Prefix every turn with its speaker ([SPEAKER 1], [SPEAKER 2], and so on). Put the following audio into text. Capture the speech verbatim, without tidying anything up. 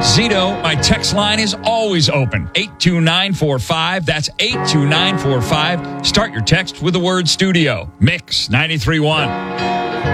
[SPEAKER 1] Zito, my text line is always open. eight two nine four five. That's eight two nine four five. Start your text with the word studio. Mix ninety-three point one.